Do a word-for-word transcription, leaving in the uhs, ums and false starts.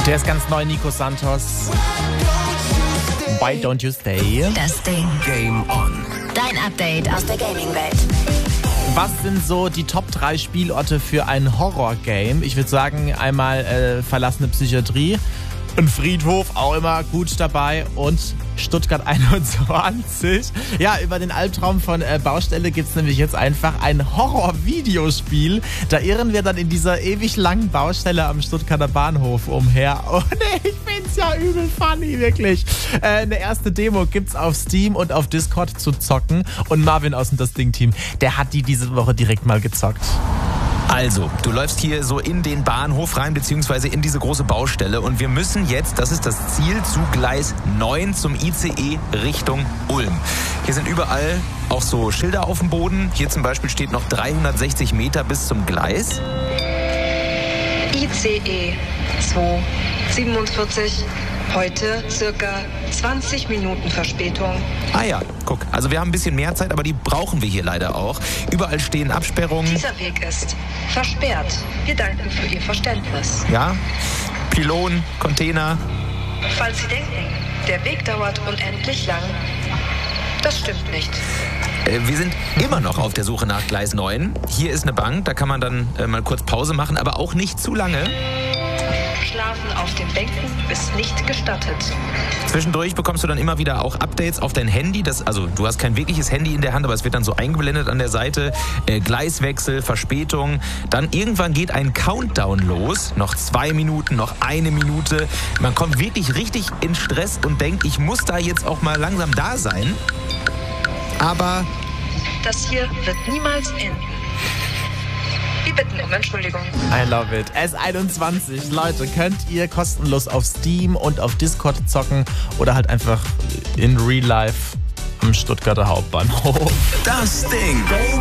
Der ist ganz neu, Nico Santos. Why don't you stay? Das Ding. Game on. Dein Update aus der Gaming-Welt. Was sind so die Top drei Spielorte für ein Horror-Game? Ich würde sagen, einmal äh, verlassene Psychiatrie, ein Friedhof, auch immer gut dabei, und Stuttgart einundzwanzig. Ja, über den Albtraum von äh, Baustelle gibt es nämlich jetzt einfach ein Horror-Videospiel. Da irren wir dann in dieser ewig langen Baustelle am Stuttgarter Bahnhof umher. Und ich find's ja übel funny, wirklich. Äh, eine erste Demo gibt's auf Steam und auf Discord zu zocken. Und Marvin aus dem Das Ding-Team, der hat die diese Woche direkt mal gezockt. Also, du läufst hier so in den Bahnhof rein, beziehungsweise in diese große Baustelle, und wir müssen jetzt, das ist das Ziel, zu Gleis neun zum I C E Richtung Ulm. Hier sind überall auch so Schilder auf dem Boden. Hier zum Beispiel steht noch dreihundertsechzig Meter bis zum Gleis. I C E zwei siebenundvierzig, heute circa zwanzig Minuten Verspätung. Ah ja, guck, also wir haben ein bisschen mehr Zeit, aber die brauchen wir hier leider auch. Überall stehen Absperrungen. Dieser Weg ist versperrt. Wir danken für Ihr Verständnis. Ja, Pylonen, Container. Falls Sie denken, der Weg dauert unendlich lang, das stimmt nicht. Äh, wir sind immer noch auf der Suche nach Gleis neun. Hier ist eine Bank, da kann man dann äh, mal kurz Pause machen, aber auch nicht zu lange. Schlafen auf den Bänken ist nicht gestattet. Zwischendurch bekommst du dann immer wieder auch Updates auf dein Handy. Das, also du hast kein wirkliches Handy in der Hand, aber es wird dann so eingeblendet an der Seite. Äh, Gleiswechsel, Verspätung. Dann irgendwann geht ein Countdown los. Noch zwei Minuten, noch eine Minute. Man kommt wirklich richtig in Stress und denkt, ich muss da jetzt auch mal langsam da sein. Aber Das hier wird niemals enden. Wir bitten um Entschuldigung. I love it. S einundzwanzig, Leute, könnt ihr kostenlos auf Steam und auf Discord zocken oder halt einfach in Real Life am Stuttgarter Hauptbahnhof. das Ding.